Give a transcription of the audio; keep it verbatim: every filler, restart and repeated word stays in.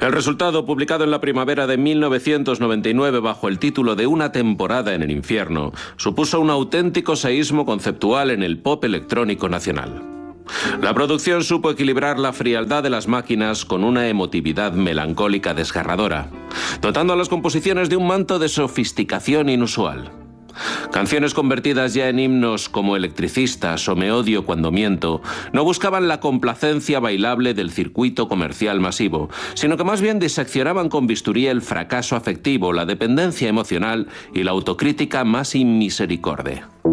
El resultado, publicado en la primavera de mil novecientos noventa y nueve bajo el título de Una temporada en el infierno, supuso un auténtico seísmo conceptual en el pop electrónico nacional. La producción supo equilibrar la frialdad de las máquinas con una emotividad melancólica desgarradora, dotando a las composiciones de un manto de sofisticación inusual. Canciones convertidas ya en himnos como Electricistas o Me odio cuando miento no buscaban la complacencia bailable del circuito comercial masivo, sino que más bien diseccionaban con bisturí el fracaso afectivo, la dependencia emocional y la autocrítica más inmisericorde.